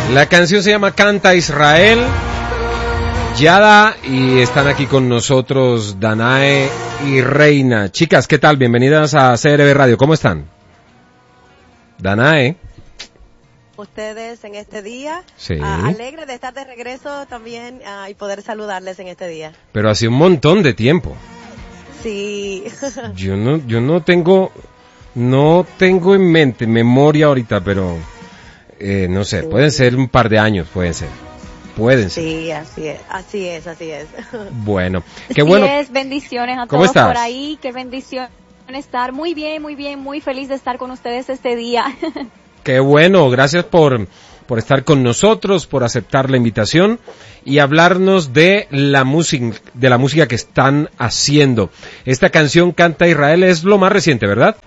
La canción se llama Canta Israel, Yada, y están aquí con nosotros Danae y Reina. Chicas, ¿qué tal? Bienvenidas a CRB Radio. ¿Cómo están? Danae. Ustedes en este día, sí. Alegre de estar de regreso también y poder saludarles en este día. Pero hace un montón de tiempo. Sí. Yo no tengo en memoria ahorita, pero no sé, sí. Pueden ser un par de años, pueden ser. Sí, así es. Bueno, qué bueno. Bendiciones a ¿Cómo todos estás? Por ahí, qué bendición estar muy bien, muy feliz de estar con ustedes este día. Qué bueno, gracias por estar con nosotros, por aceptar la invitación y hablarnos de la música que están haciendo. Esta canción Canta Israel es lo más reciente, ¿verdad?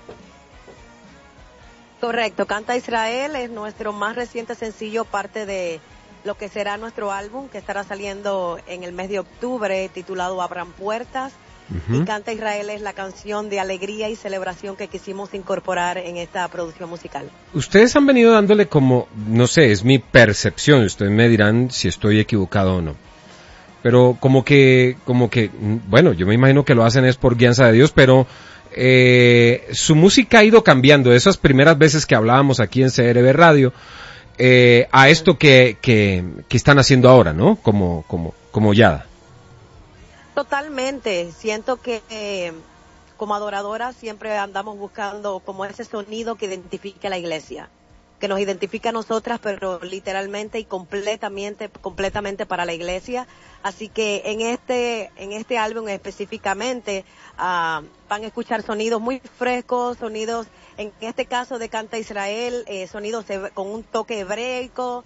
Correcto, Canta Israel es nuestro más reciente sencillo, parte de lo que será nuestro álbum que estará saliendo en el mes de octubre, titulado Abran Puertas. Y Canta Israel es la canción de alegría y celebración que quisimos incorporar en esta producción musical. Ustedes han venido dándole como, no sé, es mi percepción, ustedes me dirán si estoy equivocado o no, pero como que, bueno, yo me imagino que lo hacen es por guianza de Dios, pero su música ha ido cambiando, de esas primeras veces que hablábamos aquí en CRB Radio, a esto que están haciendo ahora, ¿no? Como Yada. Totalmente, siento que como adoradora siempre andamos buscando como ese sonido que identifique a la iglesia, que nos identifica a nosotras, pero literalmente y completamente para la iglesia. Así que en este álbum específicamente van a escuchar sonidos muy frescos, sonidos, en este caso de Canta Israel, sonidos con un toque hebraico.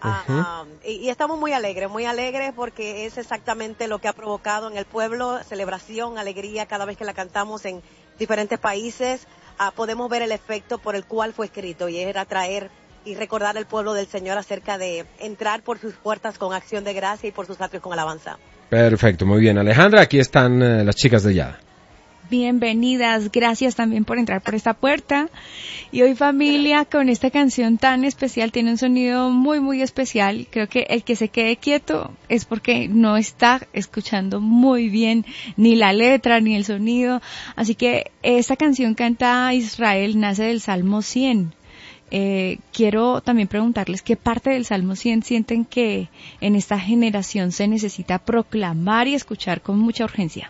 Y estamos muy alegres porque es exactamente lo que ha provocado en el pueblo, celebración, alegría, cada vez que la cantamos en diferentes países, podemos ver el efecto por el cual fue escrito, y era traer y recordar al pueblo del Señor acerca de entrar por sus puertas con acción de gracia y por sus atrios con alabanza. Perfecto, muy bien. Alejandra, aquí están las chicas de Yada. Bienvenidas, gracias también por entrar por esta puerta. Y hoy, familia, con esta canción tan especial, tiene un sonido muy especial. Creo que el que se quede quieto es porque no está escuchando muy bien ni la letra ni el sonido. Así que esta canción Canta Israel nace del Salmo 100. Quiero también preguntarles qué parte del Salmo 100 sienten que en esta generación se necesita proclamar y escuchar con mucha urgencia.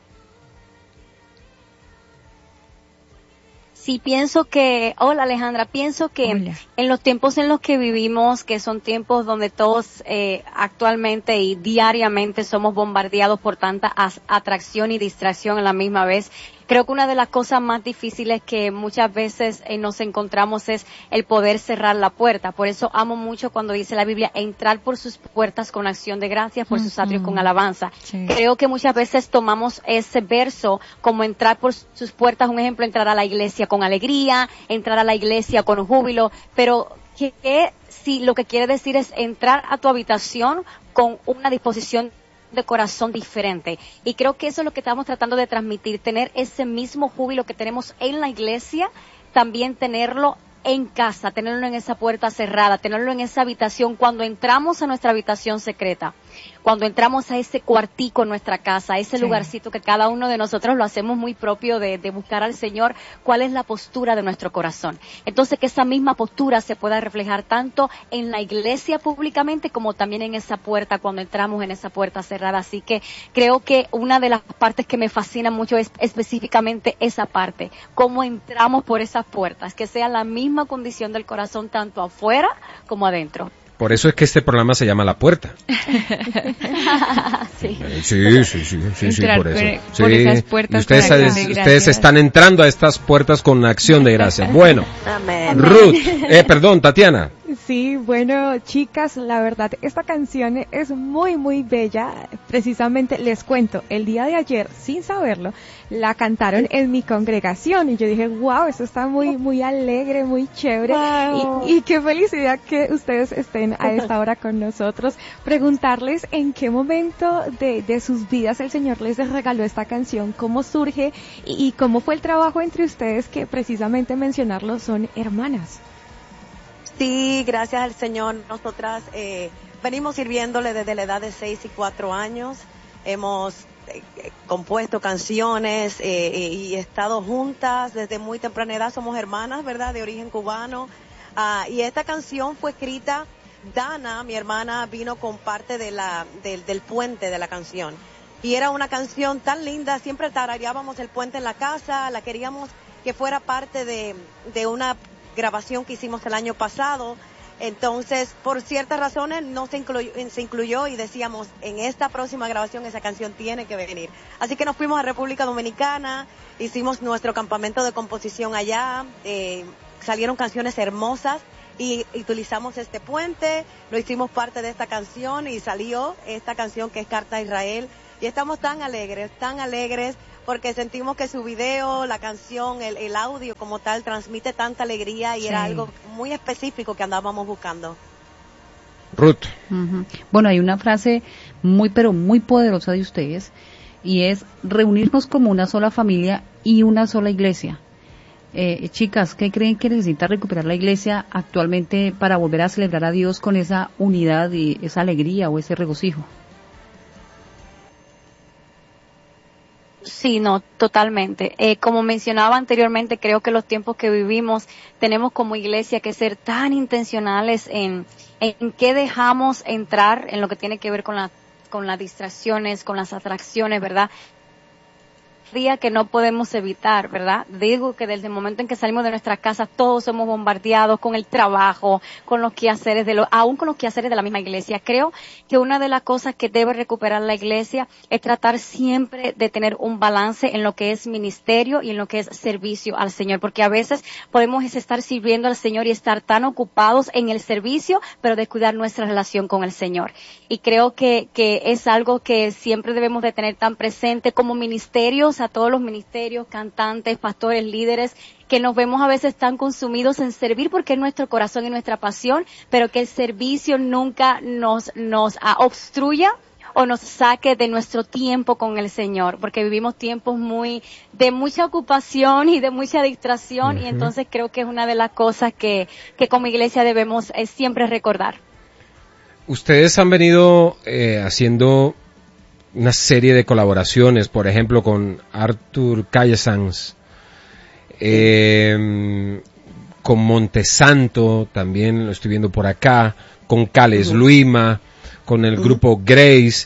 Sí, hola Alejandra, pienso que Hola. En los tiempos en los que vivimos, que son tiempos donde todos actualmente y diariamente somos bombardeados por tanta atracción y distracción a la misma vez, creo que una de las cosas más difíciles que muchas veces nos encontramos es el poder cerrar la puerta. Por eso amo mucho cuando dice la Biblia, entrar por sus puertas con acción de gracias, por sus atrios con alabanza. Sí. Creo que muchas veces tomamos ese verso como entrar por sus puertas, un ejemplo, entrar a la iglesia con alegría, entrar a la iglesia con júbilo, pero que si lo que quiere decir es entrar a tu habitación con una disposición de corazón diferente, y creo que eso es lo que estamos tratando de transmitir, tener ese mismo júbilo que tenemos en la iglesia, también tenerlo en casa, tenerlo en esa puerta cerrada, tenerlo en esa habitación, cuando entramos a nuestra habitación secreta, cuando entramos a ese cuartico en nuestra casa, a ese lugarcito que cada uno de nosotros lo hacemos muy propio de buscar al Señor, cuál es la postura de nuestro corazón. Entonces, que esa misma postura se pueda reflejar tanto en la iglesia públicamente como también en esa puerta, cuando entramos en esa puerta cerrada. Así que creo que una de las partes que me fascina mucho es específicamente esa parte, cómo entramos por esas puertas, que sea la misma condición del corazón tanto afuera como adentro. Por eso es que este programa se llama La Puerta. Sí, por eso. Por esas puertas. Ustedes están entrando a estas puertas con acción de gracia. Bueno, Amén. Ruth, Tatiana. Sí, bueno, chicas, la verdad, esta canción es muy bella. Precisamente les cuento, el día de ayer, sin saberlo, la cantaron en mi congregación y yo dije, wow, esto está muy alegre, muy chévere. Wow. Y qué felicidad que ustedes estén a esta hora con nosotros. Preguntarles en qué momento de sus vidas el Señor les regaló esta canción, cómo surge y cómo fue el trabajo entre ustedes, que precisamente mencionarlo son hermanas. Sí, gracias al Señor. Nosotras venimos sirviéndole desde la edad de 6 y 4 años. Hemos compuesto canciones y estado juntas desde muy temprana edad. Somos hermanas, ¿verdad?, de origen cubano. Y esta canción fue escrita, Dana, mi hermana, vino con parte del puente de la canción. Y era una canción tan linda, siempre tarareábamos el puente en la casa, la queríamos que fuera parte de una grabación que hicimos el año pasado. Entonces, por ciertas razones no se incluyó y decíamos, en esta próxima grabación esa canción tiene que venir. Así que nos fuimos a República Dominicana, hicimos nuestro campamento de composición allá, salieron canciones hermosas y utilizamos este puente, lo hicimos parte de esta canción y salió esta canción que es Carta a Israel. Y estamos tan alegres, porque sentimos que su video, la canción, el audio como tal, transmite tanta alegría y era algo muy específico que andábamos buscando. Ruth. Uh-huh. Bueno, hay una frase pero muy poderosa de ustedes, y es reunirnos como una sola familia y una sola iglesia. Chicas, ¿qué creen que necesita recuperar la iglesia actualmente para volver a celebrar a Dios con esa unidad y esa alegría o ese regocijo? Sí, no, totalmente. Como mencionaba anteriormente, creo que los tiempos que vivimos tenemos como iglesia que ser tan intencionales en qué dejamos entrar en lo que tiene que ver con las distracciones, con las atracciones, ¿verdad? Día que no podemos evitar, ¿verdad? Digo que desde el momento en que salimos de nuestras casas todos somos bombardeados con el trabajo, con los quehaceres aún con los quehaceres de la misma iglesia. Creo que una de las cosas que debe recuperar la iglesia es tratar siempre de tener un balance en lo que es ministerio y en lo que es servicio al Señor, porque a veces podemos estar sirviendo al Señor y estar tan ocupados en el servicio, pero descuidar nuestra relación con el Señor. Y creo que es algo que siempre debemos de tener tan presente como ministerios, a todos los ministerios, cantantes, pastores, líderes, que nos vemos a veces tan consumidos en servir porque es nuestro corazón y nuestra pasión, pero que el servicio nunca nos obstruya o nos saque de nuestro tiempo con el Señor, porque vivimos tiempos de mucha ocupación y de mucha distracción, y entonces creo que es una de las cosas que como iglesia debemos siempre recordar. Ustedes han venido haciendo una serie de colaboraciones, por ejemplo, con Arthur Callesans, con Montesanto, también lo estoy viendo por acá, con Cales Luima, con el grupo Grace,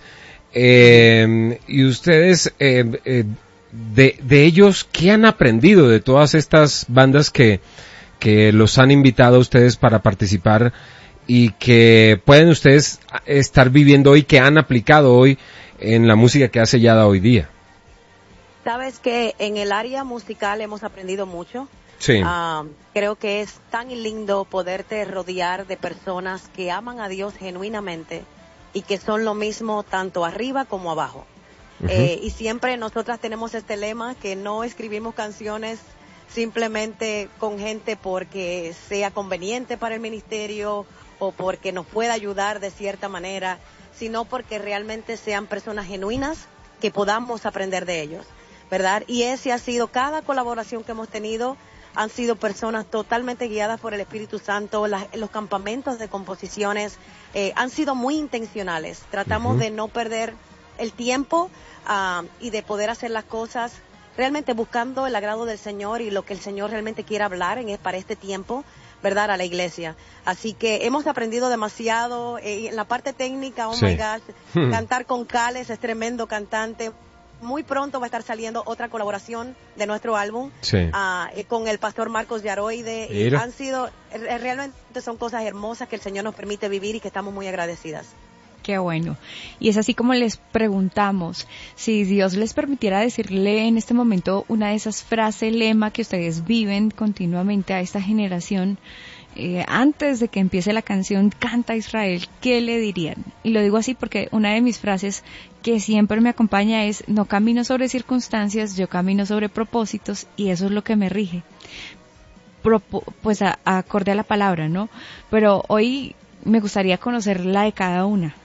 y ustedes, de ellos, ¿qué han aprendido de todas estas bandas que los han invitado a ustedes para participar y que pueden ustedes estar viviendo hoy, que han aplicado hoy en la música que ha sellado hoy día? Sabes que en el área musical hemos aprendido mucho. Sí. Creo que es tan lindo poderte rodear de personas que aman a Dios genuinamente y que son lo mismo tanto arriba como abajo. Y siempre nosotras tenemos este lema que no escribimos canciones simplemente con gente porque sea conveniente para el ministerio o porque nos pueda ayudar de cierta manera, sino porque realmente sean personas genuinas que podamos aprender de ellos, ¿verdad? Y ese ha sido, cada colaboración que hemos tenido, han sido personas totalmente guiadas por el Espíritu Santo. Los campamentos de composiciones han sido muy intencionales. Tratamos de no perder el tiempo y de poder hacer las cosas realmente buscando el agrado del Señor y lo que el Señor realmente quiere hablar para este tiempo, ¿verdad?, a la iglesia. Así que hemos aprendido demasiado. En la parte técnica, my gosh, cantar con Cales, es tremendo cantante. Muy pronto va a estar saliendo otra colaboración de nuestro álbum con el pastor Marcos Yaroide. Y han sido, realmente son cosas hermosas que el Señor nos permite vivir y que estamos muy agradecidas. Qué bueno. Y es así como les preguntamos, si Dios les permitiera decirle en este momento una de esas frases lema que ustedes viven continuamente a esta generación, antes de que empiece la canción Canta Israel, ¿qué le dirían? Y lo digo así porque una de mis frases que siempre me acompaña es: no camino sobre circunstancias, yo camino sobre propósitos, y eso es lo que me rige. Pues acorde a la palabra, ¿no? Pero hoy me gustaría conocer la de cada una.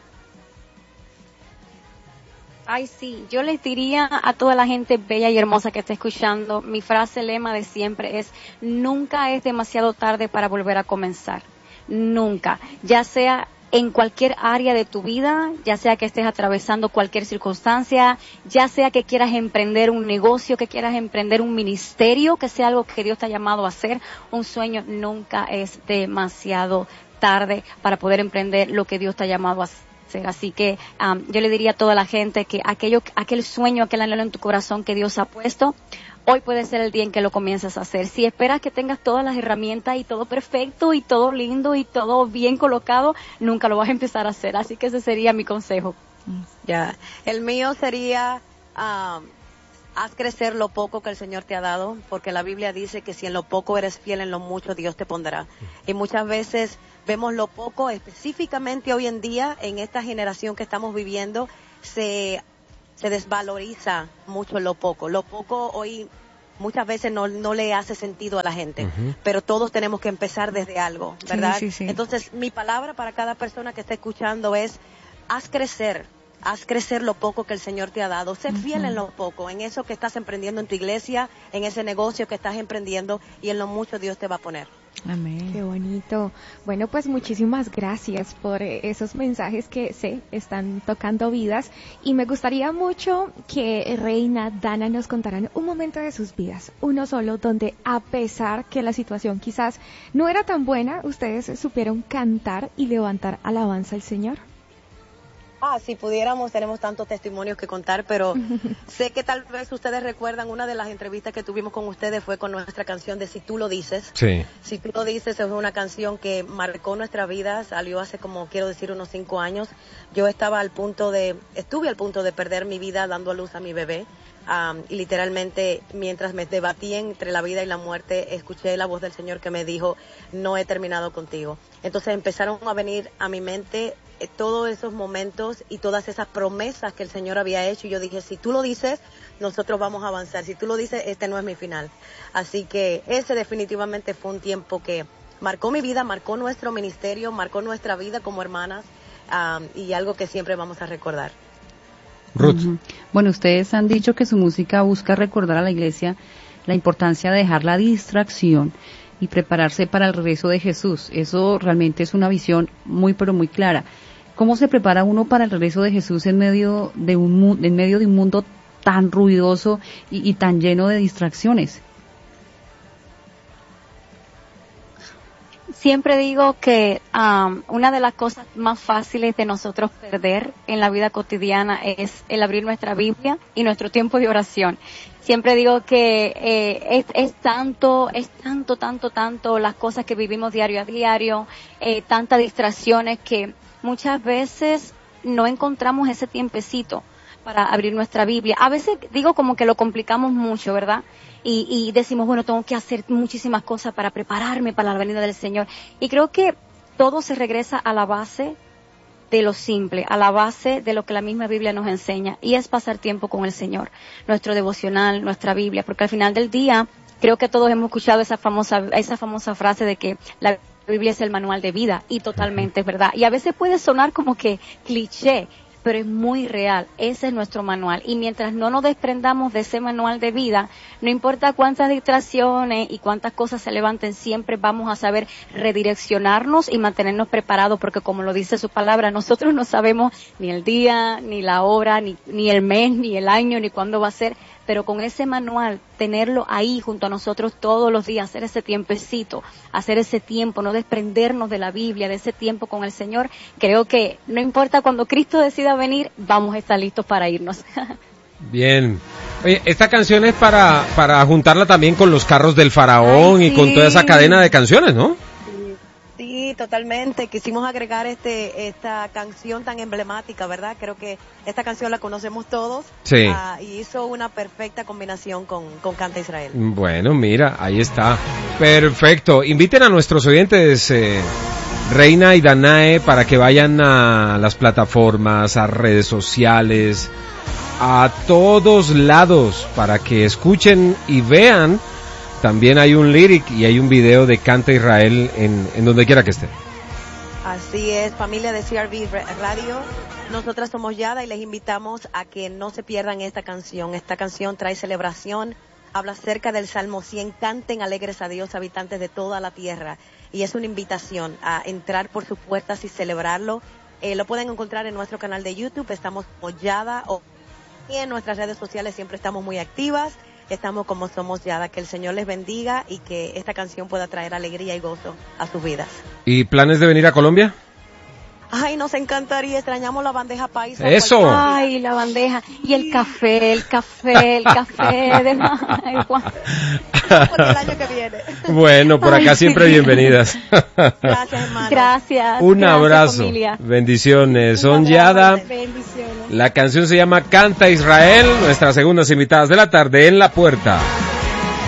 Ay, sí, yo les diría a toda la gente bella y hermosa que está escuchando, mi frase lema de siempre es: nunca es demasiado tarde para volver a comenzar. nunca, ya sea en cualquier área de tu vida, ya sea que estés atravesando cualquier circunstancia, ya sea que quieras emprender un negocio, que quieras emprender un ministerio, que sea algo que Dios te ha llamado a hacer, un sueño nunca es demasiado tarde para poder emprender lo que Dios te ha llamado a hacer. Así que yo le diría a toda la gente que aquel sueño, aquel anhelo en tu corazón que Dios ha puesto, hoy puede ser el día en que lo comiences a hacer. Si esperas que tengas todas las herramientas y todo perfecto y todo lindo y todo bien colocado, nunca lo vas a empezar a hacer. Así que ese sería mi consejo. Ya, el mío sería, haz crecer lo poco que el Señor te ha dado, porque la Biblia dice que si en lo poco eres fiel, en lo mucho Dios te pondrá. Y muchas veces vemos lo poco, específicamente hoy en día, en esta generación que estamos viviendo, se desvaloriza mucho lo poco. Lo poco hoy muchas veces no le hace sentido a la gente, pero todos tenemos que empezar desde algo, ¿verdad? Sí, sí, sí. Entonces, mi palabra para cada persona que esté escuchando es, haz crecer lo poco que el Señor te ha dado. Sé fiel en lo poco, en eso que estás emprendiendo en tu iglesia, en ese negocio que estás emprendiendo, y en lo mucho Dios te va a poner. Amén. Qué bonito. Bueno, pues muchísimas gracias por esos mensajes que sé están tocando vidas, y me gustaría mucho que Reina, Dana nos contaran un momento de sus vidas, uno solo, donde a pesar que la situación quizás no era tan buena, ustedes supieron cantar y levantar alabanza al Señor. Si pudiéramos, tenemos tantos testimonios que contar, pero sé que tal vez ustedes recuerdan, una de las entrevistas que tuvimos con ustedes fue con nuestra canción de Si Tú Lo Dices. Sí. Si Tú Lo Dices es una canción que marcó nuestra vida, salió hace como, quiero decir, unos 5 años. Yo estuve al punto de perder mi vida dando a luz a mi bebé. Y literalmente, mientras me debatí entre la vida y la muerte, escuché la voz del Señor que me dijo, no he terminado contigo. Entonces empezaron a venir a mi mente todos esos momentos y todas esas promesas que el Señor había hecho, y yo dije, si tú lo dices, nosotros vamos a avanzar. Si tú lo dices, este no es mi final. Así que ese definitivamente fue un tiempo que marcó mi vida, marcó nuestro ministerio, marcó nuestra vida como hermanas, y algo que siempre vamos a recordar. Ruth. Bueno, ustedes han dicho que su música busca recordar a la iglesia la importancia de dejar la distracción y prepararse para el regreso de Jesús. Eso realmente es una visión muy, pero muy clara. ¿Cómo se prepara uno para el regreso de Jesús en medio de un mundo tan ruidoso y tan lleno de distracciones? Siempre digo que una de las cosas más fáciles de nosotros perder en la vida cotidiana es el abrir nuestra Biblia y nuestro tiempo de oración. Siempre digo que es tanto las cosas que vivimos diario a diario, tantas distracciones, que muchas veces no encontramos ese tiempecito para abrir nuestra Biblia. A veces digo como que lo complicamos mucho, ¿verdad? Y decimos, bueno, tengo que hacer muchísimas cosas para prepararme para la venida del Señor. Y creo que todo se regresa a la base de lo simple, a la base de lo que la misma Biblia nos enseña, y es pasar tiempo con el Señor, nuestro devocional, nuestra Biblia, porque al final del día creo que todos hemos escuchado esa famosa frase de que la Biblia es el manual de vida, y totalmente es verdad. Y a veces puede sonar como que cliché, pero es muy real. Ese es nuestro manual, y mientras no nos desprendamos de ese manual de vida, no importa cuántas distracciones y cuántas cosas se levanten, siempre vamos a saber redireccionarnos y mantenernos preparados, porque como lo dice su palabra, nosotros no sabemos ni el día, ni la hora, ni el mes, ni el año, ni cuándo va a ser, pero con ese manual, tenerlo ahí junto a nosotros todos los días, hacer ese tiempecito, hacer ese tiempo, no desprendernos de la Biblia, de ese tiempo con el Señor, creo que no importa cuando Cristo decida venir, vamos a estar listos para irnos. Bien. Oye, esta canción es para juntarla también con los carros del faraón. Ay, y con toda esa cadena de canciones, ¿no? Sí, totalmente. Quisimos agregar esta canción tan emblemática, ¿verdad? Creo que esta canción la conocemos todos. Sí. Y hizo una perfecta combinación con Canta Israel. Bueno, mira, ahí está. Perfecto. Inviten a nuestros oyentes, Reina y Danae, para que vayan a las plataformas, a redes sociales, a todos lados, para que escuchen y vean. También hay un lyric y hay un video de Canta Israel en donde quiera que esté. Así es, familia de CRV Radio. Nosotras somos Yada y les invitamos a que no se pierdan esta canción. Esta canción trae celebración, habla acerca del Salmo 100. Canten alegres a Dios, habitantes de toda la tierra. y es una invitación a entrar por sus puertas y celebrarlo. Lo pueden encontrar en nuestro canal de YouTube, estamos como Yada, y en nuestras redes sociales siempre estamos muy activas, estamos como Somos Yada. Que el Señor les bendiga y que esta canción pueda traer alegría y gozo a sus vidas. ¿Y planes de venir a Colombia? Ay, nos encantaría, extrañamos la bandeja paisa. ¡Eso! Ay, la bandeja. Y el café de Por el año que viene. Bueno, por acá siempre bienvenidas. Gracias, hermano. Gracias. Un gracias, abrazo. familia. Bendiciones. Son Yada. Bendiciones. La canción se llama Canta Israel. Nuestras segundas invitadas de la tarde en La Puerta.